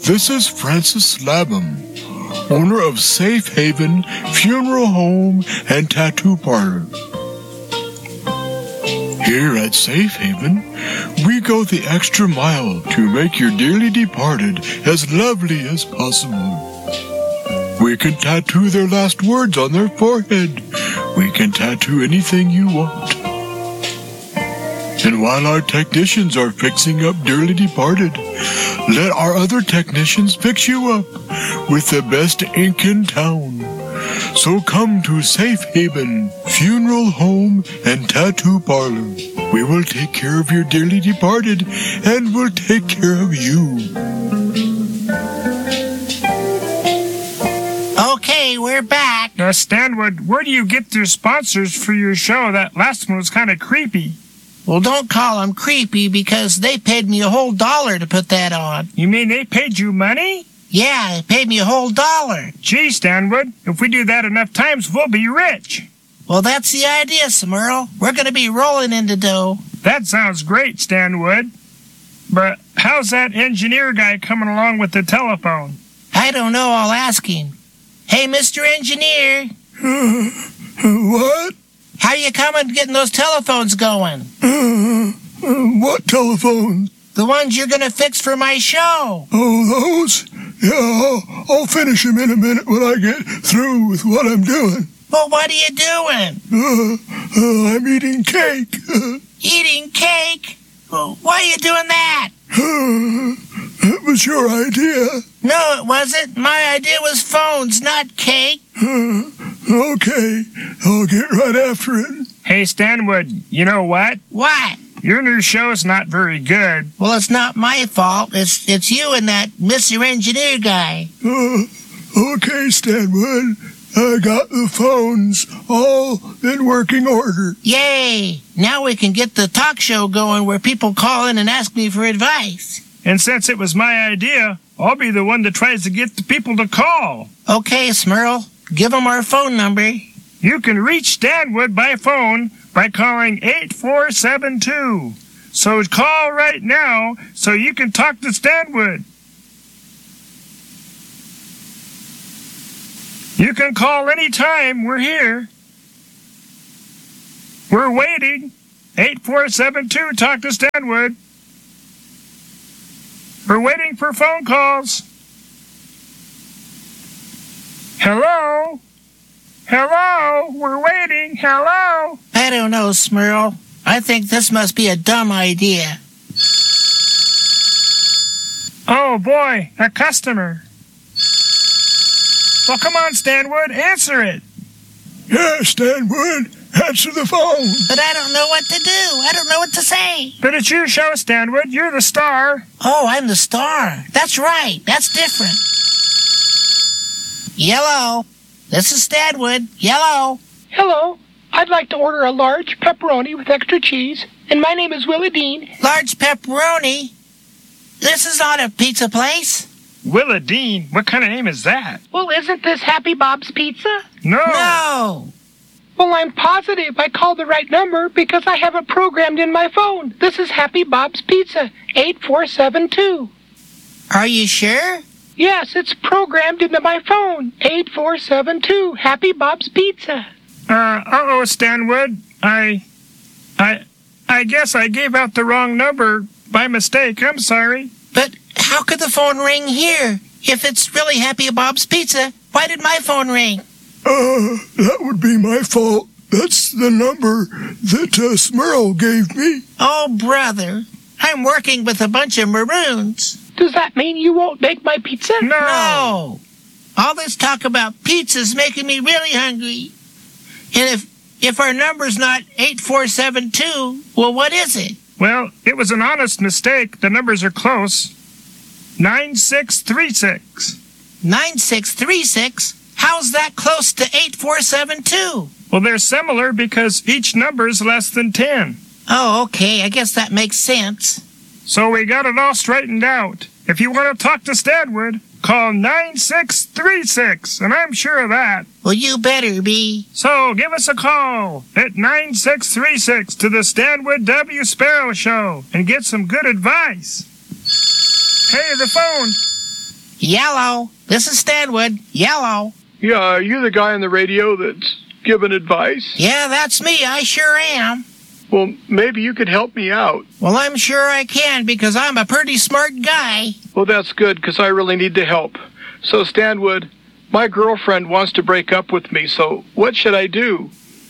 This is Francis Labham, owner of Safe Haven Funeral Home and Tattoo Parlor. Here at Safe Haven, we go the extra mile to make your dearly departed as lovely as possible. We can tattoo their last words on their forehead. We can tattoo anything you want. And while our technicians are fixing up dearly departed, let our other technicians fix you up with the best ink in town. So come to Safe Haven Funeral Home and Tattoo Parlor. We will take care of your dearly departed and we'll take care of you. Okay, we're back. Stanwood, where do you get your sponsors for your show? That last one was kind of creepy. Well, don't call them creepy because they paid me a whole $1 to put that on. You mean they paid you money? Yeah, they paid me a whole $1. Gee, Stanwood, if we do that enough times, we'll be rich. Well, that's the idea, Smurl. We're going to be rolling into dough. That sounds great, Stanwood. But how's that engineer guy coming along with the telephone? I don't know. I'll ask him. Hey, Mr. Engineer. What? How you coming getting those telephones going? What telephone? The ones you're going to fix for my show. Oh, those? Yeah, I'll finish them in a minute when I get through with what I'm doing. Well, what are you doing? I'm eating cake. Eating cake? Well, why are you doing that? It was your idea. No, it wasn't. My idea was phones, not cake. Okay, I'll get right after it. Hey, Stanwood, you know what? What? Your new show is not very good. Well, it's not my fault. It's you and that Mr. Engineer guy. Okay, Stanwood. I got the phones all in working order. Yay! Now we can get the talk show going where people call in and ask me for advice. And since it was my idea, I'll be the one that tries to get the people to call. Okay, Smurl. Give them our phone number. You can reach Stanwood by phone by calling 8472. So call right now so you can talk to Stanwood. You can call any time. We're here. We're waiting. 8472, talk to Stanwood. We're waiting for phone calls. Hello? Hello? We're waiting. Hello? I don't know, Smurl. I think this must be a dumb idea. Oh, boy, a customer. Well, come on, Stanwood, answer it. Yeah, Stanwood, answer the phone. But I don't know what to do. I don't know what to say. But it's your show, Stanwood. You're the star. Oh, I'm the star. That's right. That's different. Yellow. This is Stanwood. Yellow. Hello. I'd like to order a large pepperoni with extra cheese, and my name is Willie Dean. Large pepperoni? This is not a pizza place. Willa Dean? What kind of name is that? Well, isn't this Happy Bob's Pizza? No. Well, I'm positive I called the right number because I have it programmed in my phone. This is Happy Bob's Pizza, 8472. Are you sure? Yes, it's programmed into my phone, 8472, Happy Bob's Pizza. Stanwood. I guess I gave out the wrong number by mistake. I'm sorry. But how could the phone ring here? If it's really Happy Bob's Pizza, why did my phone ring? That would be my fault. That's the number that Smurl gave me. Oh, brother. I'm working with a bunch of maroons. Does that mean you won't make my pizza? No. All this talk about pizza's making me really hungry. And if our number's not 8472, well, what is it? Well, it was an honest mistake. The numbers are close. 9636. 9636? How's that close to 8472? Well, they're similar because each number's less than 10. Oh, okay. I guess that makes sense. So we got it all straightened out. If you want to talk to Stanwood, call 9636, and I'm sure of that. Well, you better be. So give us a call at 9636 to the Stanwood W. Sparrow Show and get some good advice. Hey, the phone. Yellow, this is Stanwood. Yellow. Yeah, are you the guy on the radio that's giving advice? Yeah, that's me. I sure am. Well, maybe you could help me out. Well, I'm sure I can because I'm a pretty smart guy. Well, that's good because I really need the help. So, Stanwood, my girlfriend wants to break up with me, so what should I do?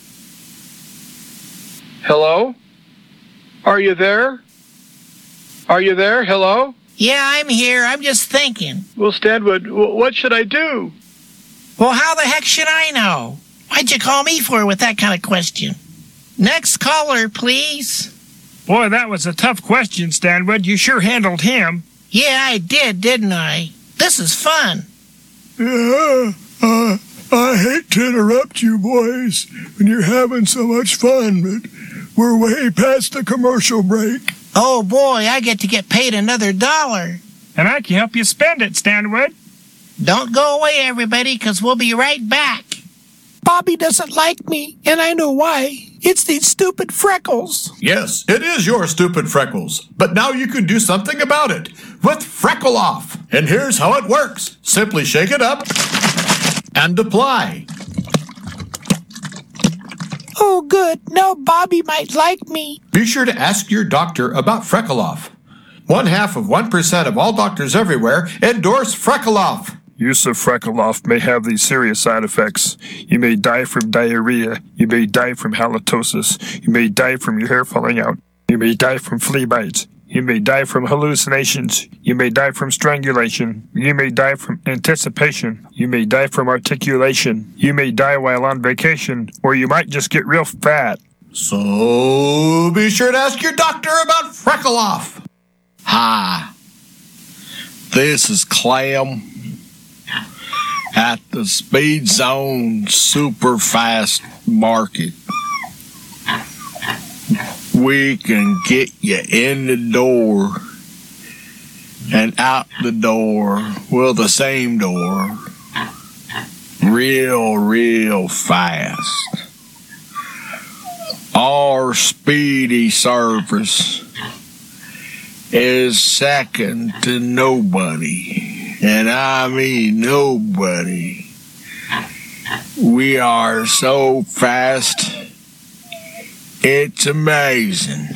Hello? Are you there? Are you there? Hello? Yeah, I'm here. I'm just thinking. Well, Stanwood, what should I do? Well, how the heck should I know? Why'd you call me for with that kind of question? Next caller, please. Boy, that was a tough question, Stanwood. You sure handled him. Yeah, I did, didn't I? This is fun. Yeah, I hate to interrupt you boys when you're having so much fun, but we're way past the commercial break. Oh, boy, I get paid another $1. And I can help you spend it, Stanwood. Don't go away, everybody, because we'll be right back. Bobby doesn't like me, and I know why. It's these stupid freckles. Yes, it is your stupid freckles. But now you can do something about it with Freckle Off. And here's how it works. Simply shake it up and apply. Oh, good. Now Bobby might like me. Be sure to ask your doctor about Freckle Off. 0.5% of all doctors everywhere endorse Freckle Off. Use of Freckle Off may have these serious side effects. You may die from diarrhea. You may die from halitosis. You may die from your hair falling out. You may die from flea bites. You may die from hallucinations. You may die from strangulation. You may die from anticipation. You may die from articulation. You may die while on vacation, or you might just get real fat. So be sure to ask your doctor about Freckle Off. Hi, this is Clem at the Speed Zone Super Fast Market. We can get you in the door and out the door, well, the same door, real fast. Our speedy service is second to nobody, and I mean nobody. We are so fast, it's amazing.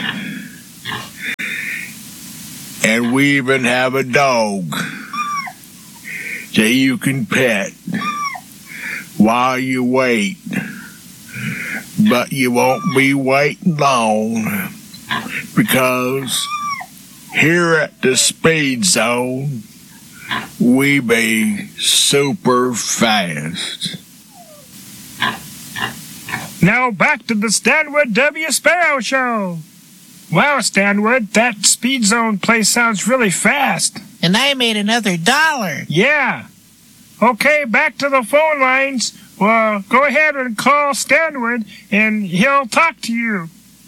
And we even have a dog that you can pet while you wait. But you won't be waiting long, because here at the Speed Zone, we be super fast. Now back to the Stanwood W. Sparrow Show. Wow, Stanwood, that Speed Zone place sounds really fast. And I made another $1. Yeah. Okay, back to the phone lines. Well, go ahead and call Stanwood, and he'll talk to you.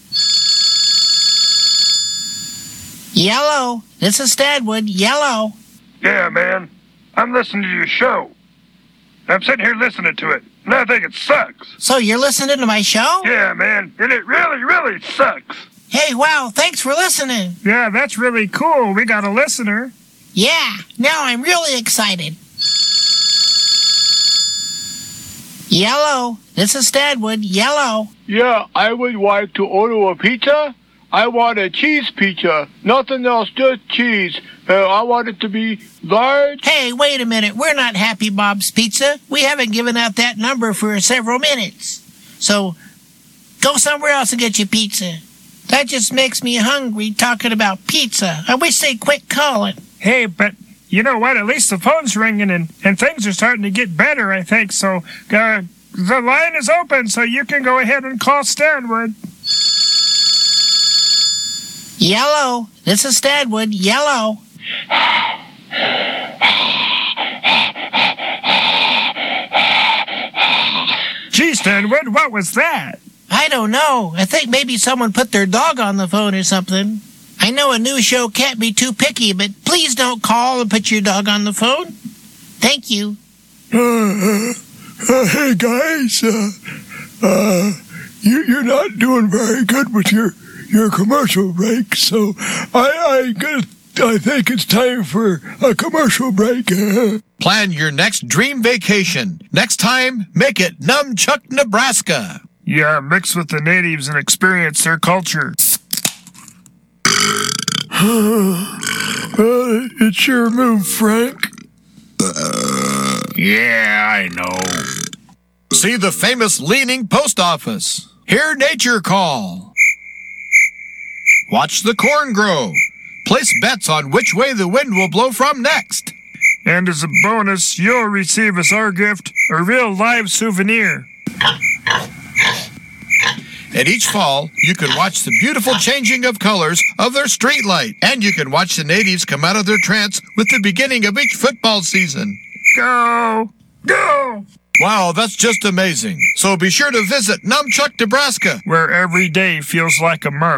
Yellow, this is Stanwood. Yellow. Yeah, man. I'm listening to your show. I'm sitting here listening to it, and I think it sucks. So you're listening to my show? Yeah, man, and it really sucks. Hey, wow, thanks for listening. Yeah, that's really cool. We got a listener. Yeah, now I'm really excited. Yellow, this is Stanwood. Yellow. Yeah, I would like to order a pizza. I want a cheese pizza. Nothing else, just cheese. I want it to be large. Hey, wait a minute. We're not Happy Bob's Pizza. We haven't given out that number for several minutes. So, go somewhere else and get your pizza. That just makes me hungry talking about pizza. I wish they'd quit calling. Hey, but you know what? At least the phone's ringing and things are starting to get better, I think. So, the line is open, so you can go ahead and call Stanwood. Yellow, this is Stanwood. Yellow. Gee, Stanwood, what was that? I don't know. I think maybe someone put their dog on the phone or something. I know a new show can't be too picky, but please don't call and put your dog on the phone. Thank you. Hey guys, you're not doing very good with your commercial break, so I I think it's time for a commercial break. Plan your next dream vacation. Next time, make it Numchuck, Nebraska. Yeah, mix with the natives and experience their culture. It's your move, Frank. Yeah, I know. See the famous leaning post office. Hear nature call. Watch the corn grow. Place bets on which way the wind will blow from next. And as a bonus, you'll receive as our gift a real live souvenir. And each fall, you can watch the beautiful changing of colors of their street light. And you can watch the natives come out of their trance with the beginning of each football season. Go! Go! Wow, that's just amazing. So be sure to visit Numchuck, Nebraska, where every day feels like a month.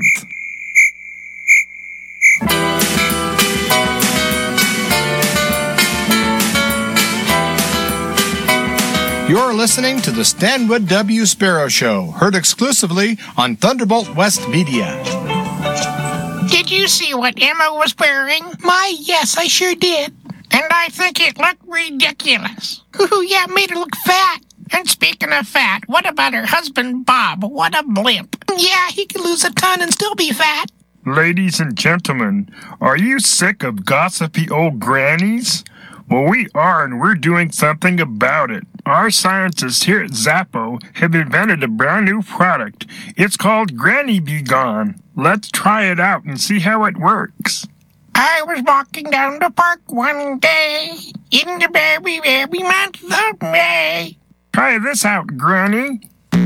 You're listening to the Stanwood W. Sparrow Show, heard exclusively on Thunderbolt West Media. Did you see what Emma was wearing? My, yes, I sure did. And I think it looked ridiculous. Ooh, yeah, made her look fat. And speaking of fat, what about her husband, Bob? What a blimp. Yeah, he could lose a ton and still be fat. Ladies and gentlemen, are you sick of gossipy old grannies? Well, we are, and we're doing something about it. Our scientists here at Zappo have invented a brand new product. It's called Granny Be Gone. Let's try it out and see how it works. I was walking down the park one day in the very, very month of May. Try this out, Granny.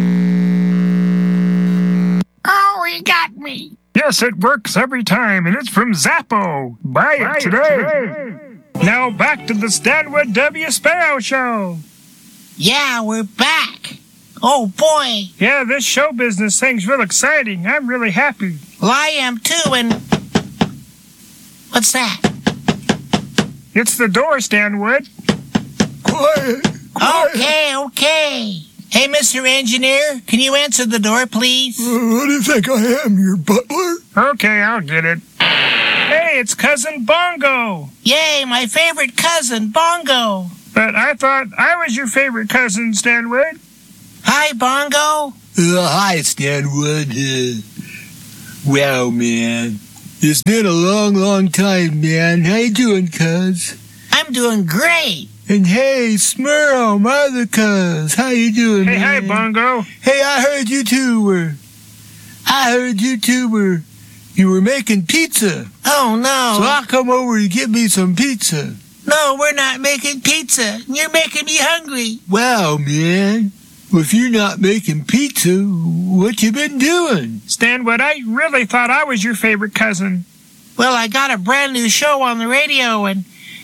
Oh, he got me. Yes, it works every time, and it's from Zappo. Buy it today. Now back to the Stanwood W. Sparrow Show. Yeah, we're back. Oh, boy. Yeah, this show business thing's real exciting. I'm really happy. Well, I am too, and... What's that? It's the door, Stanwood. Quiet. Okay. Hey, Mr. Engineer, can you answer the door, please? What do you think I am, your butler? Okay, I'll get it. Hey, it's Cousin Bongo. Yay, my favorite cousin, Bongo. But I thought I was your favorite cousin, Stanwood. Hi, Bongo. Hi, Stanwood. Wow, man. It's been a long, long time, man. How you doing, cuz? I'm doing great. And hey, Smurl, my other cuz. How you doing, man? Hey, hi, Bongo. Hey, I heard you two were making pizza. Oh, no. So I'll come over to get me some pizza. No, we're not making pizza. You're making me hungry. Wow, man. Well, if you're not making pizza, what you been doing? Stanwood, I really thought I was your favorite cousin. Well, I got a brand new show on the radio, and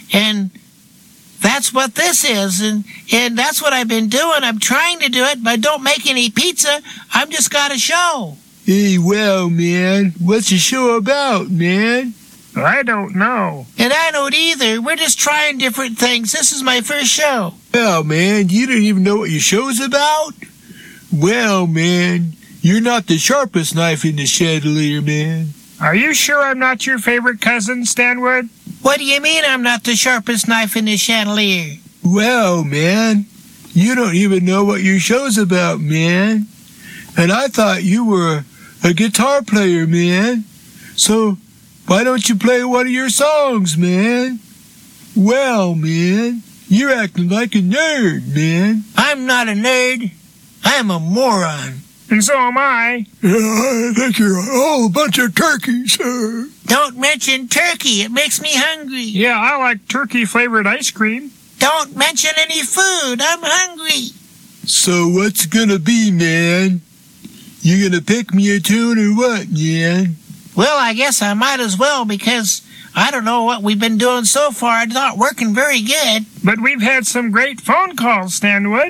that's what this is, and that's what I've been doing. I'm trying to do it, but I don't make any pizza. I've just got a show. Hey, well, man, what's the show about, man? I don't know. And I don't either. We're just trying different things. This is my first show. Well, man, you don't even know what your show's about? Well, man, you're not the sharpest knife in the chandelier, man. Are you sure I'm not your favorite cousin, Stanwood? What do you mean I'm not the sharpest knife in the chandelier? Well, man, you don't even know what your show's about, man. And I thought you were a guitar player, man. So why don't you play one of your songs, man? Well, man, you're acting like a nerd, man. I'm not a nerd. I'm a moron. And so am I. Yeah, I think you're all a bunch of turkeys. Don't mention turkey. It makes me hungry. Yeah, I like turkey-flavored ice cream. Don't mention any food. I'm hungry. So what's gonna be, man? You gonna pick me a tune or what, man? Well, I guess I might as well, because I don't know what we've been doing so far. It's not working very good. But we've had some great phone calls, Stanwood.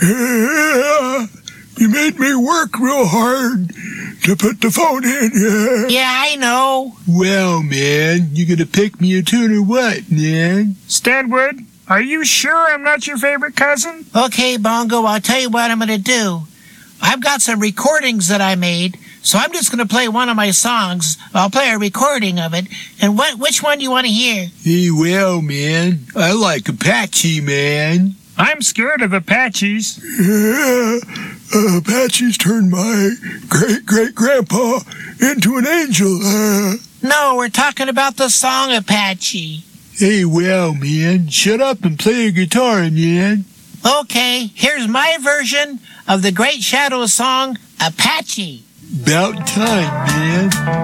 Yeah, you made me work real hard to put the phone in, yeah. Yeah, I know. Well, man, you gonna pick me a tune or what, man? Stanwood, are you sure I'm not your favorite cousin? Okay, Bongo, I'll tell you what I'm going to do. I've got some recordings that I made, So I'm just going to play one of my songs. I'll play a recording of it. And which one do you want to hear? Hey, well, man, I like Apache, man. I'm scared of Apaches. Yeah, Apaches turned my great-great-grandpa into an angel. No, we're talking about the song Apache. Hey, well, man, shut up and play your guitar, man. Okay, here's my version of the Great Shadows song, Apache. About time, man.